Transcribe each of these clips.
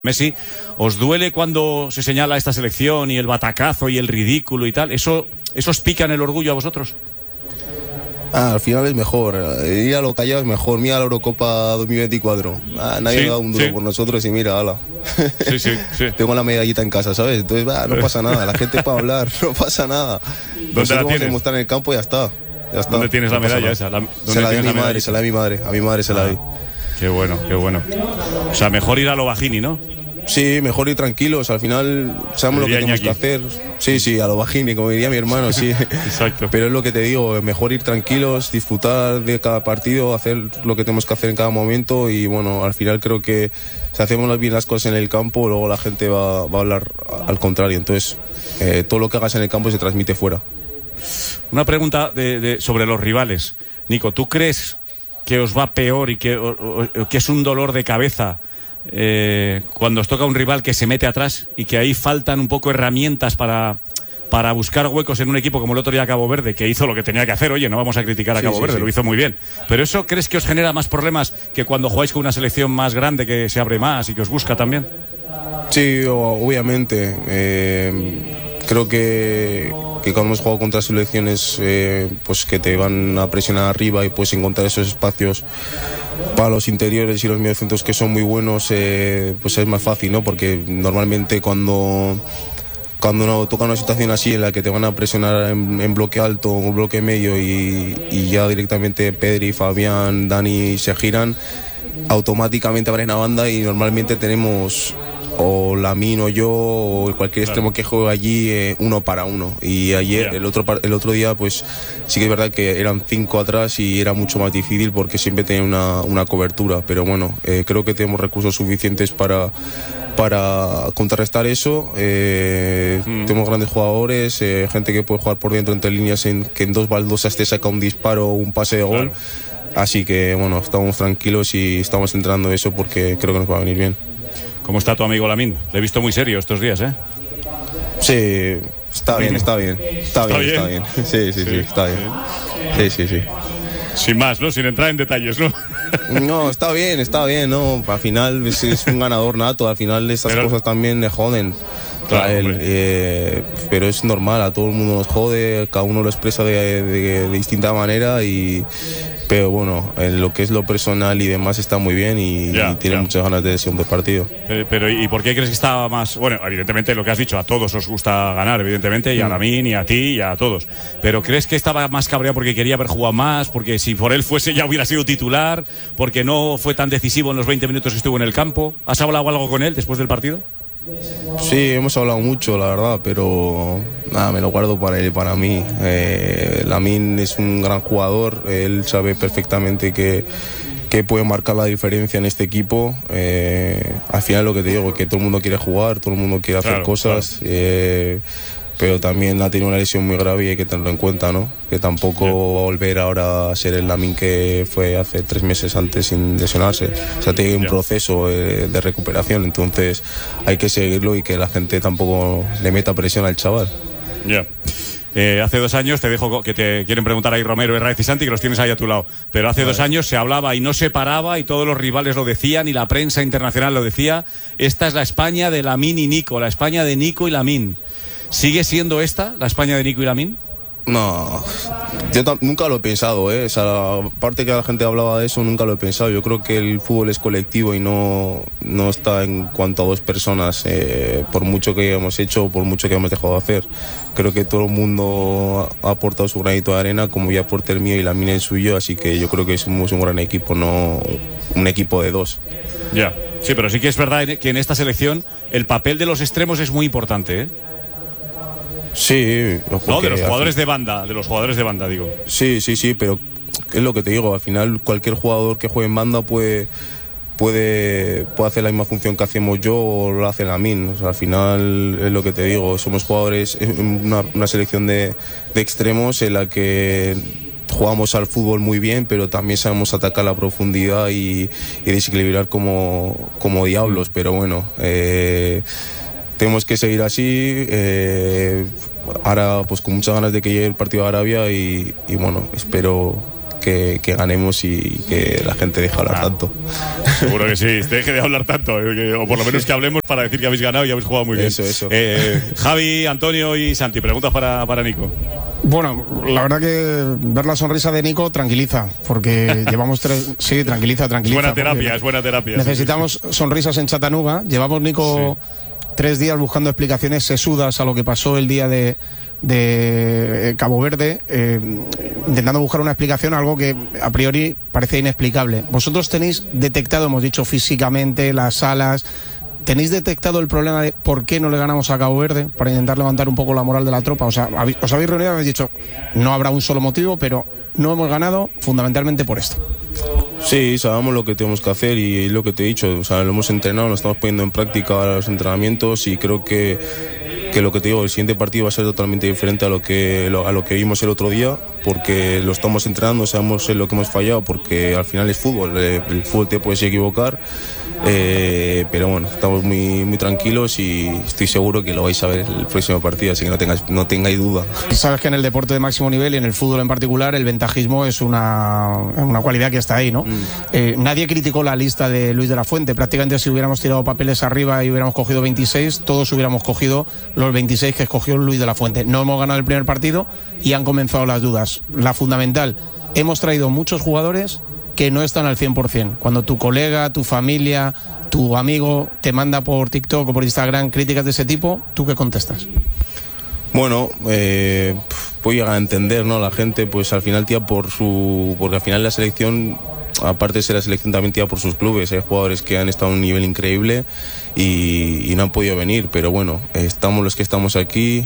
Messi, ¿os duele cuando se señala esta selección y el batacazo y el ridículo y tal? ¿Eso os pica en el orgullo a vosotros? Al final es mejor, ir a lo callado es mejor. Mira la Eurocopa 2024, nadie da un duro por nosotros y mira, ala. Sí. Tengo la medallita en casa, ¿sabes? Entonces no pasa nada, la gente para hablar, no pasa nada. ¿Dónde la tienes? Vamos a estar en el campo y ya está. ¿Dónde tienes la medalla esa? Se la di a mi madre, se la di a mi madre se la di. Qué bueno. O sea, mejor ir a lo Bajini, ¿no? Sí, mejor ir tranquilos, al final sabemos lo que tenemos que hacer. Sí, a lo Bajini, como diría mi hermano, sí. Exacto. Pero es lo que te digo, mejor ir tranquilos, disfrutar de cada partido, hacer lo que tenemos que hacer en cada momento y bueno, al final creo que si hacemos bien las cosas en el campo, luego la gente va a hablar al contrario. Entonces, todo lo que hagas en el campo se transmite fuera. Una pregunta sobre los rivales. Nico, ¿tú crees que os va peor y que es un dolor de cabeza cuando os toca un rival que se mete atrás y que ahí faltan un poco herramientas para buscar huecos en un equipo como el otro día Cabo Verde, que hizo lo que tenía que hacer? Oye, no vamos a criticar a Cabo Verde, lo hizo muy bien, pero ¿eso crees que os genera más problemas que cuando jugáis con una selección más grande que se abre más y que os busca también? Sí, obviamente. Creo que cuando hemos jugado contra selecciones pues que te van a presionar arriba y puedes encontrar esos espacios para los interiores y los mediocentros que son muy buenos, pues es más fácil, ¿no? Porque normalmente cuando no toca una situación así en la que te van a presionar en bloque alto o bloque medio y ya directamente Pedri, Fabián, Dani se giran, automáticamente abren la banda y normalmente tenemos o Lamine o yo o cualquier extremo que juegue allí uno para uno. Y ayer, el otro día, pues sí que es verdad que eran 5 atrás y era mucho más difícil porque siempre tenía una cobertura. Pero bueno, creo que tenemos recursos suficientes para contrarrestar eso. Tenemos grandes jugadores, gente que puede jugar por dentro entre líneas, que en 2 baldosas te saca un disparo o un pase de gol. Así que bueno, estamos tranquilos y estamos entrenando eso porque creo que nos va a venir bien. ¿Cómo está tu amigo Lamine? Le he visto muy serio estos días, ¿eh? Sí, está bien. Sí, está bien. Sí. Sin más, ¿no? Sin entrar en detalles, ¿no? No, está bien, ¿no? Al final es un ganador nato, al final estas cosas también le joden. Claro, pero es normal, a todo el mundo nos jode, cada uno lo expresa de distinta manera pero bueno, en lo que es lo personal y demás está muy bien y tiene muchas ganas de segundo partido. Pero ¿y por qué crees que estaba más? Bueno, evidentemente lo que has dicho, a todos os gusta ganar, evidentemente, y a Lamine, y a ti, y a todos. Pero ¿crees que estaba más cabreado porque quería haber jugado más? Porque si por él fuese ya hubiera sido titular, porque no fue tan decisivo en los 20 minutos que estuvo en el campo. ¿Has hablado algo con él después del partido? Sí, hemos hablado mucho, la verdad, pero nada, me lo guardo para él y para mí. Lamine es un gran jugador, él sabe perfectamente que puede marcar la diferencia en este equipo. Al final lo que te digo, que todo el mundo quiere jugar, todo el mundo quiere hacer cosas, pero también ha tenido una lesión muy grave y hay que tenerlo en cuenta, ¿no? Que tampoco va a volver ahora a ser el Lamine que fue hace 3 meses antes sin lesionarse. O sea, tiene un proceso de recuperación, entonces hay que seguirlo y que la gente tampoco le meta presión al chaval. Hace 2 años, te dejo que te quieren preguntar ahí Romero, Herraiz y Santi, que los tienes ahí a tu lado, pero hace 2 años se hablaba y no se paraba y todos los rivales lo decían y la prensa internacional lo decía: esta es la España de Lamine y Nico, la España de Nico y Lamine. ¿Sigue siendo esta la España de Nico y Lamine? No, yo nunca lo he pensado, O sea, aparte que la gente hablaba de eso, nunca lo he pensado. Yo creo que el fútbol es colectivo y no está en cuanto a 2 personas, por mucho que hayamos hecho, por mucho que hayamos dejado de hacer. Creo que todo el mundo ha aportado su granito de arena, como yo aporté el mío y Lamine el suyo, así que yo creo que somos un gran equipo, no un equipo de 2. Sí, pero sí que es verdad que en esta selección el papel de los extremos es muy importante, Sí, no, de los jugadores de banda, digo. Sí, pero es lo que te digo, al final cualquier jugador que juegue en banda puede hacer la misma función que hacemos yo o lo hace Lamine. O sea, al final es lo que te digo, somos jugadores, una selección de extremos en la que jugamos al fútbol muy bien, pero también sabemos atacar la profundidad y desequilibrar como diablos, pero bueno, tenemos que seguir así. Ahora pues con muchas ganas de que llegue el partido de Arabia y bueno, espero que ganemos y que la gente deje hablar tanto. Seguro que sí, deje de hablar tanto, o por lo menos que hablemos para decir que habéis ganado y habéis jugado muy bien. Eso. Javi, Antonio y Santi, preguntas para Nico. Bueno, la verdad que ver la sonrisa de Nico tranquiliza, porque llevamos 3... Sí, tranquiliza. Buena terapia, es buena terapia. Necesitamos sonrisas en Chattanooga. Llevamos, Nico, 3 días buscando explicaciones sesudas a lo que pasó el día de Cabo Verde, intentando buscar una explicación a algo que a priori parece inexplicable. Vosotros tenéis detectado, hemos dicho físicamente, las alas... ¿Tenéis detectado el problema de por qué no le ganamos a Cabo Verde? Para intentar levantar un poco la moral de la tropa. O sea, os habéis reunido y habéis dicho, no habrá un solo motivo, pero no hemos ganado fundamentalmente por esto. Sí, sabemos lo que tenemos que hacer y lo que te he dicho. O sea, lo hemos entrenado, lo estamos poniendo en práctica a los entrenamientos y creo que lo que te digo, el siguiente partido va a ser totalmente diferente a lo que vimos el otro día, porque lo estamos entrenando, sabemos lo que hemos fallado, porque al final es fútbol, el fútbol te puedes equivocar. Pero bueno, estamos muy tranquilos y estoy seguro que lo vais a ver el próximo partido, así que no tengáis duda. Sabes que en el deporte de máximo nivel y en el fútbol en particular el ventajismo es una cualidad que está ahí, ¿no? Nadie criticó la lista de Luis de la Fuente. Prácticamente si hubiéramos tirado papeles arriba y hubiéramos cogido 26, todos hubiéramos cogido los 26 que escogió Luis de la Fuente. No hemos ganado el primer partido y han comenzado las dudas. La fundamental, hemos traído muchos jugadores que no están al 100%. Cuando tu colega, tu familia, tu amigo te manda por TikTok o por Instagram críticas de ese tipo, ¿tú qué contestas? Bueno, puedo llegar a entender, ¿no? La gente, pues al final tía porque al final la selección, aparte de ser la selección, también tía por sus clubes. Hay jugadores que han estado a un nivel increíble y no han podido venir, pero bueno, estamos los que estamos aquí.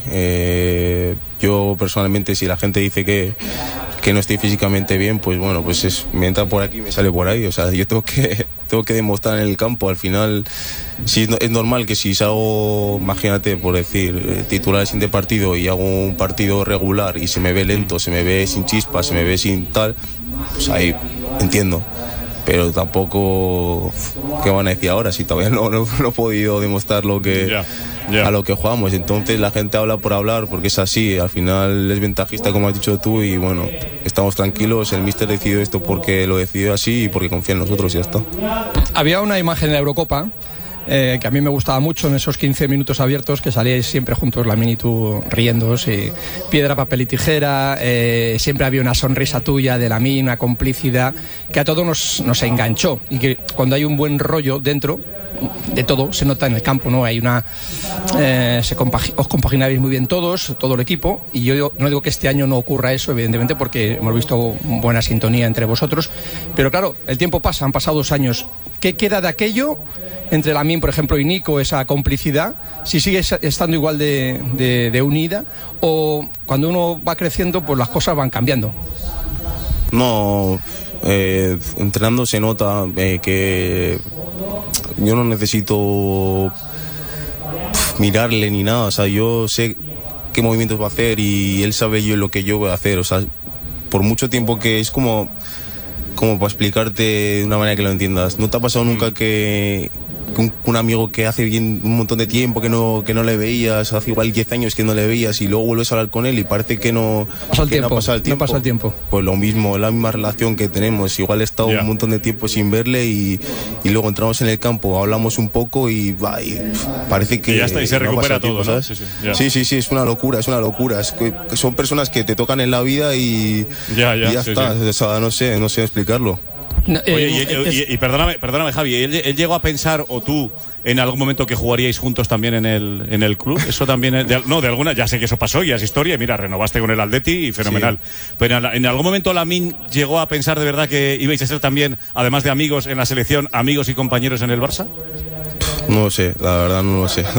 Yo personalmente, si la gente dice que no estoy físicamente bien, pues bueno, pues me entra por aquí y me sale por ahí. O sea, yo tengo que demostrar en el campo. Al final, sí, es normal que si salgo, imagínate, por decir, titular el siguiente partido y hago un partido regular y se me ve lento, se me ve sin chispa, se me ve sin tal, pues ahí entiendo. Pero tampoco, ¿qué van a decir ahora? Si todavía no he podido demostrar lo que... a lo que jugamos. Entonces la gente habla por hablar, porque es así, al final es ventajista, como has dicho tú, y bueno, estamos tranquilos. El míster decidió esto porque lo decidió así y porque confía en nosotros y ya está. Había una imagen en la Eurocopa que a mí me gustaba mucho, en esos 15 minutos abiertos que salíais siempre juntos, Lamine y tú, riéndoos, y piedra, papel y tijera. Siempre había una sonrisa tuya de Lamine, una complicidad que a todos nos enganchó, y que cuando hay un buen rollo dentro de todo se nota en el campo, ¿no? Hay os compaginabais muy bien todos, todo el equipo, y yo no digo que este año no ocurra eso, evidentemente, porque hemos visto buena sintonía entre vosotros, pero claro, el tiempo pasa, han pasado 2 años. ¿Qué queda de aquello entre Lamine, por ejemplo, y Nico, esa complicidad? Si sigue estando igual de unida, o cuando uno va creciendo, pues las cosas van cambiando. No, entrenando se nota que yo no necesito mirarle ni nada. O sea, yo sé qué movimientos va a hacer y él sabe lo que yo voy a hacer. O sea, por mucho tiempo, que es como para explicarte de una manera que lo entiendas. ¿No te ha pasado nunca que un amigo que hace bien un montón de tiempo que no le veías, hace igual 10 años que no le veías, y luego vuelves a hablar con él y parece que no pasa el tiempo? Pues lo mismo, la misma relación que tenemos. Igual he estado un montón de tiempo sin verle y luego entramos en el campo, hablamos un poco y parece que... Y ya está, y se recupera todo, ¿no? Sí, es una locura. Es que son personas que te tocan en la vida y ya está. Sí. O sea, no sé explicarlo. Oye, y perdóname, Javi, ¿él llegó a pensar, o tú, en algún momento, que jugaríais juntos también en el club? Eso también, de alguna, ya sé que eso pasó, ya es historia, mira, renovaste con el Atleti y fenomenal. Sí. Pero en algún momento Lamine llegó a pensar de verdad que ibais a ser también, además de amigos en la selección, amigos y compañeros en el Barça. No lo sé, la verdad no lo sé.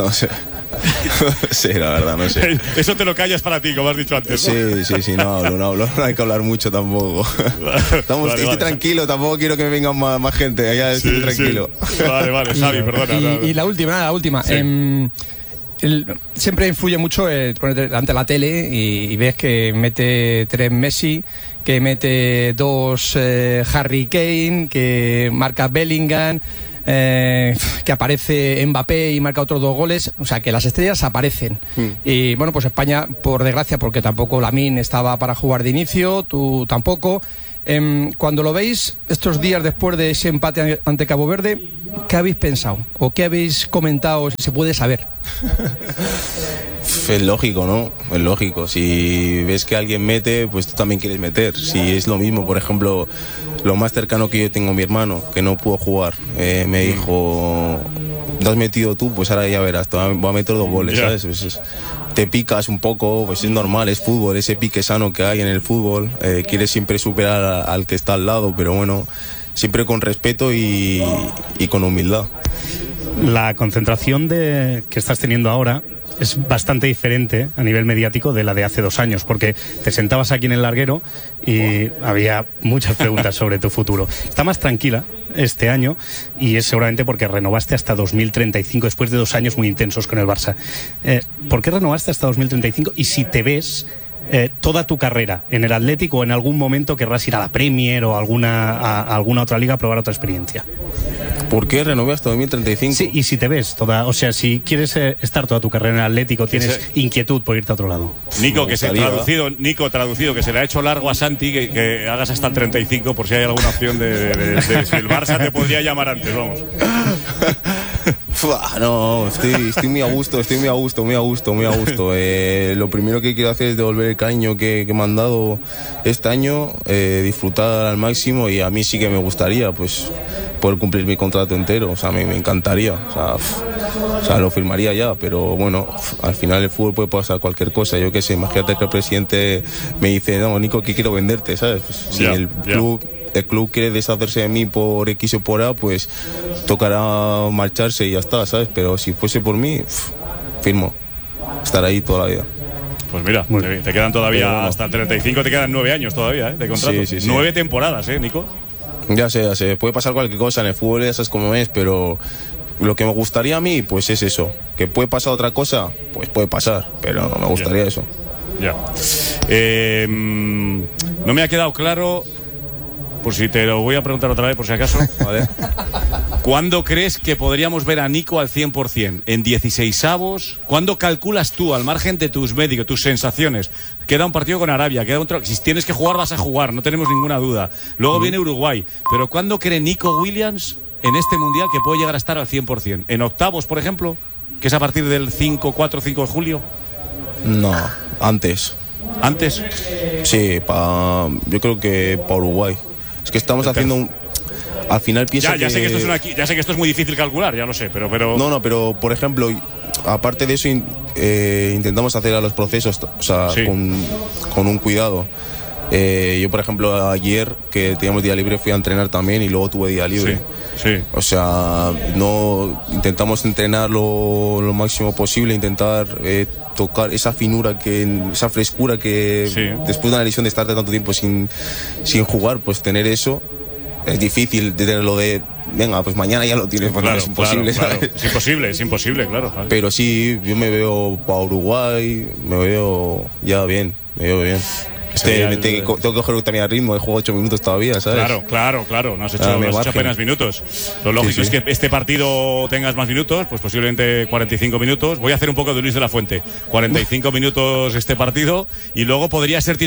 Sí, la verdad, no sé. Eso te lo callas para ti, como has dicho antes, ¿no? Sí, no hablo. No hay que hablar mucho tampoco. Estoy tranquilo, tampoco quiero que me vengan más gente. Allá estoy tranquilo. Sí. Vale, Xavi, perdona. Y la última. Sí. Siempre influye mucho ponerte delante de la tele y ves que mete 3 Messi, que mete 2 Harry Kane, que marca Bellingham, que aparece Mbappé y marca otros 2 goles. O sea, que las estrellas aparecen. Y bueno, pues España, por desgracia, porque tampoco Lamine estaba para jugar de inicio, tú tampoco, Cuando lo veis estos días después de ese empate ante Cabo Verde, ¿qué habéis pensado? ¿O qué habéis comentado, si se puede saber? Es lógico, ¿no? Es lógico. Si ves que alguien mete, pues tú también quieres meter. Si es lo mismo, por ejemplo, lo más cercano que yo tengo a mi hermano, que no pudo jugar, me dijo, ¿te has metido tú? Pues ahora ya verás, te voy a meter 2 goles, ¿sabes? Pues te picas un poco, pues es normal, es fútbol, ese pique sano que hay en el fútbol. Quieres siempre superar al que está al lado, pero bueno, siempre con respeto y con humildad. La concentración que estás teniendo ahora es bastante diferente a nivel mediático de la de hace 2 años, porque te sentabas aquí en el larguero y había muchas preguntas sobre tu futuro. Está más tranquila este año y es seguramente porque renovaste hasta 2035 después de 2 años muy intensos con el Barça. ¿Por qué renovaste hasta 2035? Y si te ves toda tu carrera en el Atlético o en algún momento querrás ir a la Premier o a alguna otra liga a probar otra experiencia. ¿Por qué renové hasta 2035? Sí, y si te ves o sea, si quieres estar toda tu carrera en el Atlético, tienes inquietud por irte a otro lado. Nico, traducido, que se le ha hecho largo a Santi, que hagas hasta el 35 por si hay alguna opción de si el Barça te podría llamar antes, vamos. No, estoy muy a gusto, muy a gusto. Lo primero que quiero hacer es devolver el cariño que me han dado este año, disfrutar al máximo, y a mí sí que me gustaría pues poder cumplir mi contrato entero, o sea, me encantaría, o sea, lo firmaría ya, pero bueno, al final el fútbol puede pasar cualquier cosa. Yo qué sé, imagínate que el presidente me dice, no, Nico, que quiero venderte, ¿sabes? Pues, si el club quiere deshacerse de mí por X o por A, pues tocará marcharse y ya está, ¿sabes? Pero si fuese por mí, firmo, estar ahí toda la vida. Pues mira, te quedan todavía, hasta el 35 te quedan 9 años todavía, de contrato. Sí. 9 temporadas, Nico. Ya sé, puede pasar cualquier cosa en el fútbol, ya sabes cómo es, pero lo que me gustaría a mí, pues es eso. Que puede pasar otra cosa, pues puede pasar, pero me gustaría eso. Ya. No me ha quedado claro, por si te lo voy a preguntar otra vez, por si acaso. Vale. ¿Cuándo crees que podríamos ver a Nico al 100%? ¿En 16avos? ¿Cuándo calculas tú, al margen de tus médicos, tus sensaciones? Queda un partido con Arabia, si tienes que jugar, vas a jugar, no tenemos ninguna duda. Luego viene Uruguay. Pero ¿cuándo cree Nico Williams en este Mundial que puede llegar a estar al 100%? ¿En octavos, por ejemplo? ¿Que es a partir del 4 o 5 de julio? No, antes. ¿Antes? Sí, yo creo que para Uruguay. Es que estamos haciendo al final piensa ya sé que esto es muy difícil calcular, ya lo sé, pero... No, pero por ejemplo, aparte de eso, intentamos hacer a los procesos, o sea, sí, con un cuidado. Yo, por ejemplo, ayer que teníamos día libre fui a entrenar también y luego tuve día libre. Sí. O sea, intentamos entrenar lo máximo posible, intentar tocar esa finura, esa frescura que después de una lesión de estar tanto tiempo sin jugar, pues tener eso. Es difícil de tenerlo venga, pues mañana ya lo tienes, pues claro, es imposible, claro. Es imposible, claro. Pero sí, yo me veo para Uruguay, me veo ya bien, Tengo que coger también al ritmo, he jugado 8 minutos todavía, ¿sabes? Claro, no has hecho apenas minutos. Lo lógico es que este partido tengas más minutos, pues posiblemente 45 minutos. Voy a hacer un poco de Luis de la Fuente. 45 minutos este partido y luego podría ser